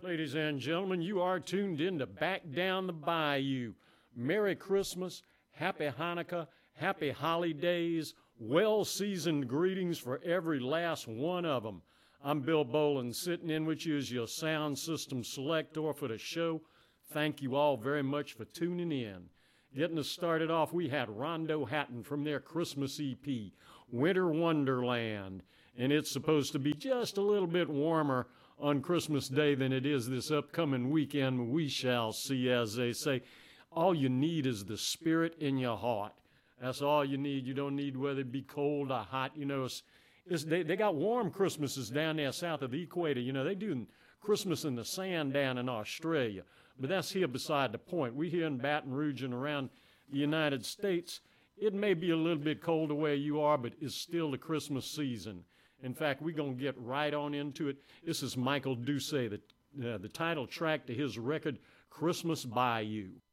Ladies and gentlemen, you are tuned in to Back Down the Bayou. Merry Christmas, Happy Hanukkah, Happy Holidays, well-seasoned greetings for every last one of them. I'm Bill Boland, sitting in with you as your sound system selector for the show. Thank you all very much for tuning in. Getting us started off, we had Rondo Hatton from their Christmas EP, Winter Wonderland. And it's supposed to be just a little bit warmer on Christmas Day than it is this upcoming weekend. We shall see, as they say. All you need is the spirit in your heart. That's all you need. You don't need whether it be cold or hot. You know, they got warm Christmases down there south of the equator. You know, they do Christmas in the sand down in Australia. But that's here beside the point. We here in Baton Rouge and around the United States, it may be a little bit colder where you are, but it's still the Christmas season. In fact, we're going to get right on into it. This is Michael Doucet, the title track to his record, Christmas Bayou.